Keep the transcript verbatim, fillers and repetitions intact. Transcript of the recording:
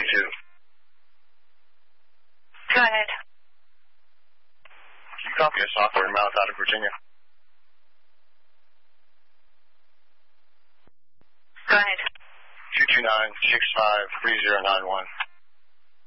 two. Go ahead. Can you copy a software mouth out of Virginia? Go ahead. two two nine, six five three zero nine one.